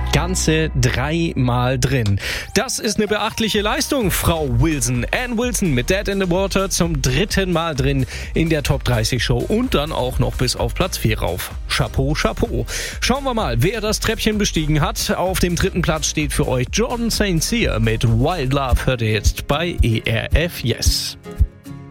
Ganze 3 Mal drin. Das ist eine beachtliche Leistung, Frau Wilson. Ann Wilson mit Dead in the Water zum 3. Mal drin in der Top 30 Show und dann auch noch bis auf Platz 4 rauf. Chapeau, Chapeau. Schauen wir mal, wer das Treppchen bestiegen hat. Auf dem 3. Platz steht für euch Jordan St. Cyr mit Wild Love, hört ihr jetzt bei ERF Yes.